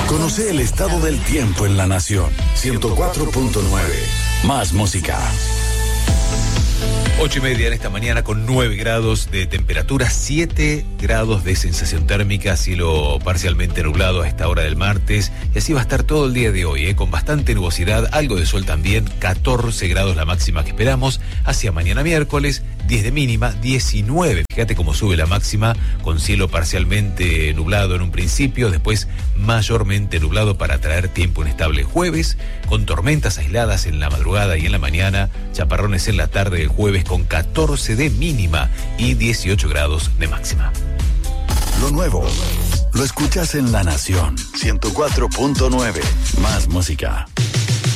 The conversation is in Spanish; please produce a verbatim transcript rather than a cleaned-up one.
Conoce el estado del tiempo en la nación. ciento cuatro punto nueve. Más música. Ocho y media en esta mañana con nueve grados de temperatura, siete grados de sensación térmica, cielo parcialmente nublado a esta hora del martes, y así va a estar todo el día de hoy, ¿eh? Con bastante nubosidad, algo de sol también, catorce grados la máxima que esperamos, hacia mañana miércoles, diez de mínima, diecinueve, fíjate cómo sube la máxima, con cielo parcialmente nublado en un principio, después mayormente nublado para traer tiempo inestable jueves, con tormentas aisladas en la madrugada y en la mañana, chaparrones en la tarde del jueves con catorce de mínima y dieciocho grados de máxima. Lo nuevo lo escuchas en La Nación ciento cuatro punto nueve. Más música.